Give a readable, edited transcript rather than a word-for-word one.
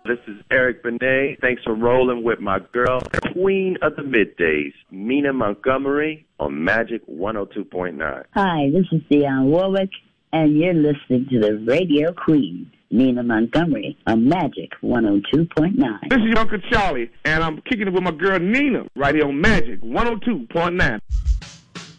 This is Eric Benet. Thanks for rolling with my girl, Queen of the Middays, Nina Montgomery on Magic 102.9. Hi, this is Dionne Warwick, and you're listening to the Radio Queen, Nina Montgomery, on Magic 102.9. This is Uncle Charlie, and I'm kicking it with my girl Nina right here on Magic 102.9.